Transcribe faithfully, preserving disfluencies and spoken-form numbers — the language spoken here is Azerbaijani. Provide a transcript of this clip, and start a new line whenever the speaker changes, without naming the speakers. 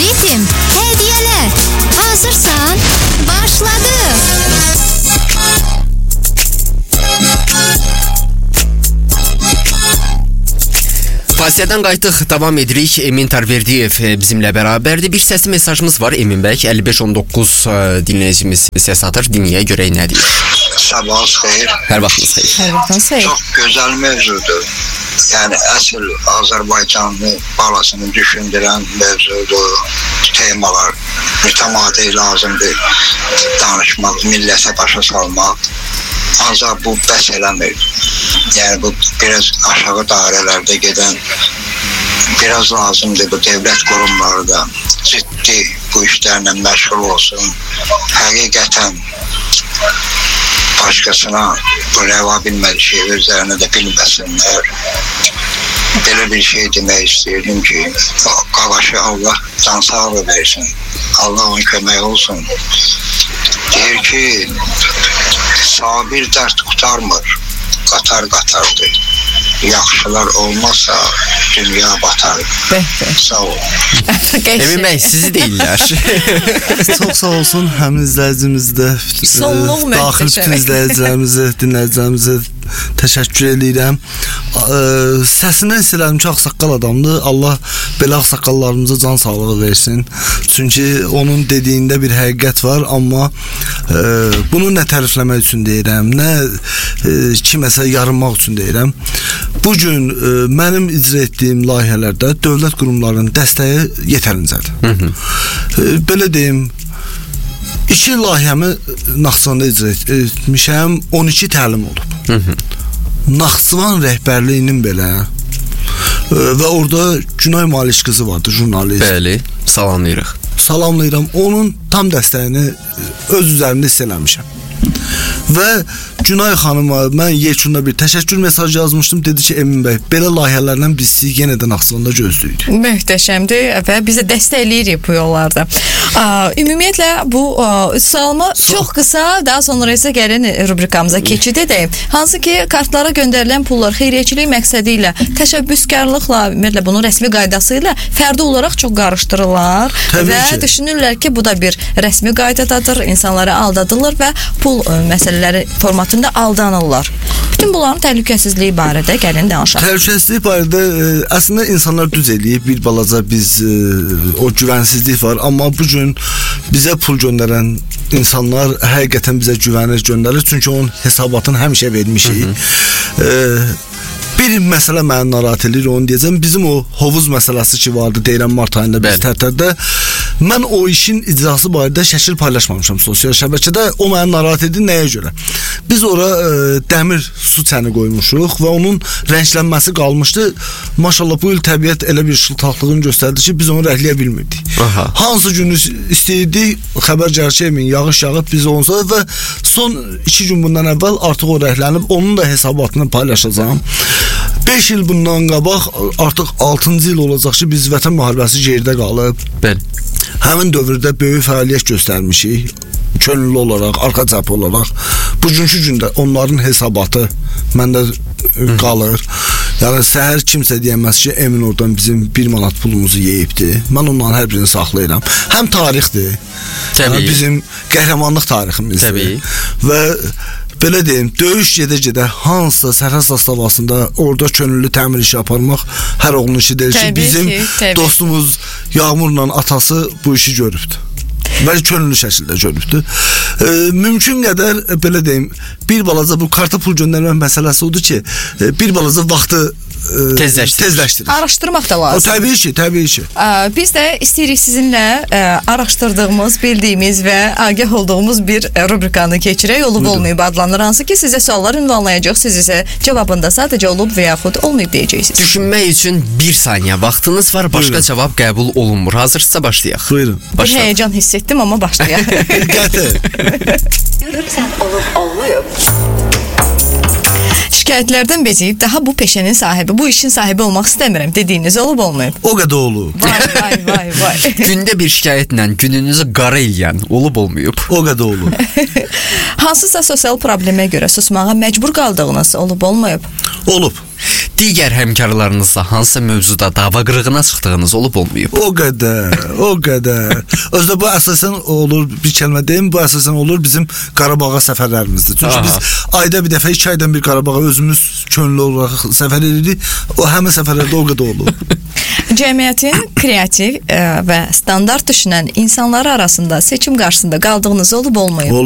Ritim, hediyeler. Hazırsan, başladı.
Pasiyadan qayıtdıq, davam edirik. Emin Tarverdiyev bizimlə bərabərdir. Bir səsli mesajımız var Emin bəy. əlli beş on doqquz dinləyicimiz səs atır. Dinləyə görək nə deyir.
Sabahınız xeyir.
Hər vaxtınız xeyir.
Hər vaxtınız xeyir.
Çox gözəl mövzudur. Yəni əsl Azərbaycanlı balasını düşündürən mövzudur. Temalar mütəmadi lazımdır danışmaq, millətə başa salmaq. Ancaq bu bəs eləmir. Yəni bu biraz aşağı dairələrdə gedən biraz lazımdır bu devlət qurumları da ciddi bu işlərlə məşğul olsun. Həqiqətən başqasına bu rəva bilməli şey özlərinə də bilməsinlər. Belə bir şey demək istəyirdim ki, qavaşı Allah can sağlığı versin. Allah onun kömək olsun. Deyir ki, sabir dərd qutarmır, qatar qatardır. Yaxşılar olmazsa dünya batar. Sağ ol.
Emin bəy, sizi deyirlər.
Çox sağ olsun həm izləyicimiz də, daxil bütün izləyicilərimizə, dinləyicilərimizə təşəkkür edirəm. Səsindən istəyirəm ki, ağsaqqal adamdır. Allah belə ağsaqqallarımıza can sağlığı versin. Çünki onun dediyində bir həqiqət var, amma e, bunu nə tərifləmək üçün deyirəm, nə e, kiməsə yarınmaq üçün deyirəm. Bugün e, mənim icra etdiyim layihələrdə dövlət qurumlarının dəstəyi yetərincədir. Hı -hı. E, belə deyim, iki layihəmi Naxçıvanda icra etmişəm, on iki təlim olub. Hı -hı. Naxçıvan rəhbərliyinin belə e, və orada Günay Maliş qızı vardı, jurnalist.
Bəli, salamlayırıq.
Salamlayıram. Onun tam dəstəyini öz üzərimdə hiss eləmişəm. Və Günay xanıma mən yekunda bir təşəkkür mesajı yazmışdım. Dedi ki, Emin bəy, belə layihələrlə biz sizi yenə də Naxçıvanda gözləyirik.
Möhtəşəmdir və biz də dəstəkləyirik bu yollarda. Aa, ümumiyyətlə bu aa, sualıma so çox qısa, daha sonra isə gəlin rubrikamıza keçid edək. Hansı ki, kartlara göndərilən pullar xeyriyyəçilik məqsədi ilə, təşəbbüskarlıqla, ümumiyyətlə bunun rəsmi qaydası ilə fərdi olaraq çox qarışdırırlar. Təbii və ki, düşünürlər ki, bu da bir rəsmi qaydadadır, insanları aldadılır və pul ə, məsələləri formatında aldanırlar. Bütün bunların təhlükəsizliyi barədə gəlin danışaq.
Təhlükəsizlik barədə ə, əslində insanlar düz eləyib, bir balaca biz ə, o güvənsizlik var, amma bu gün bizə pul göndərən insanlar həqiqətən bizə güvənir, göndərir, çünki onun hesabatını həmişə vermişik. Hı -hı. Ə, Bir məsələ məni narahat edir, onu deyəcəm. Bizim o hovuz məsələsi ki vardı, deyirəm Mart ayında biz tərtərdə. Mən o işin icrası barədə şəkil paylaşmamışam sosial şəbəkədə. O məni narahat edir, nəyə görə? Biz ora ə, dəmir su çəni qoymuşuq və onun rənglənməsi qalmışdı. Maşallah bu il təbiət elə bir şıltaqlığını göstərdi ki, biz onu rəhləyə bilmirdik. Aha. Hansı günü istəyirdik, xəbər gəlir ki, Emin, yağış yağıb biz onsa və son iki gün bundan əvvəl artıq o rəhlənib, onun da hesabatını paylaşacağım. beş il bundan qabaq artıq altıncı il olacaq ki, biz Vətən müharibəsi geridə qalıb. Bəli. Həmin dövrdə böyük fəaliyyət göstərmişik. Könüllü olaraq, arxa cəbhə olaraq. Bugünkü gündə onların hesabatı məndə qalır. Yəni səhər kimsə deyəməz ki, Emin oradan bizim bir manat pulumuzu yeyibdi. Mən onların hər birini saxlayıram. Həm tarixdir. Yəni bizim qəhrəmanlıq tariximizdir. Təbii. Və belə deyim, döyüş gedə-gedə hansısa sərhəd zastavasında orada könüllü təmir işi aparmaq hər oğlun işi deyil ki, bizim ki, dostumuz Yağmurla atası bu işi görübdür. Və könüllü şəkildə görübdür. E, mümkün qədər, belə deyim, bir balaca bu karta pul göndərmək məsələsi odur ki, bir balaca vaxtı Tezləşdirir. Tezləşdirir.
Araşdırmaq da lazım.
O təbii ki, təbii ki.
Ə, biz də istəyirik sizinlə ə, araşdırdığımız, bildiyimiz və agah olduğumuz bir rubrikanı keçirək. Olub Buyurun. Olmayıb adlanır. Hansı ki, sizə suallar ünvanlayacaq. Siz isə cavabında sadəcə olub və yaxud olmayıb deyəcəksiniz.
Düşünmək üçün bir saniyə vaxtınız var. Başqa Buyurun. Cavab qəbul olunmur. Hazırsa başlayaq.
Buyurun.
Bir həyəcan hiss etdim, amma başlayaq.
Qəti.
Sən olub olmayıb. Şikayətlərdən beziyib daha bu peşənin sahibi, bu işin sahibi olmaq istəmirəm dediyiniz olub olmayıb?
O qədər olub.
Vay vay vay vay.
Gündə bir şikayətlə gününüzü qara eləyən olub olmayıb?
O qədər olub.
Hansısa sosial problemə görə susmağa məcbur qaldığınız olub olmayıb?
Olub.
Digər həmkarlarınızla hansı mövzuda dava qırğına çıxdığınız olub olmayıb?
O qədər, o qədər. Özdə bu əsasən olur, bir kəlmə deyim, bu əsasən olur bizim Qarabağa səfərlərimizdir. Çünki
Aha.
biz ayda bir dəfə, iki aydan bir Qarabağa özümüz könüllü olaraq səfər edirik. O həmin səfərlərdə o qədər olur.
Cəmiyyətin kreativ ə, və standart düşünən insanları arasında seçim qarşısında qaldığınız olub olmayıb?